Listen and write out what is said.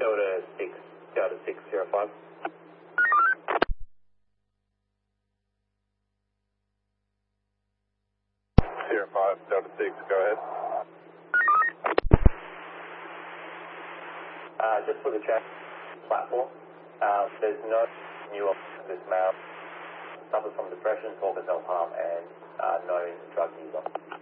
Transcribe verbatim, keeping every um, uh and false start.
Delta six, Delta six zero five. Zero five, Delta six, go ahead. Uh, just for the chat platform, uh, there's no new this male suffers from depression, talk of self-harm, and uh, known drug user.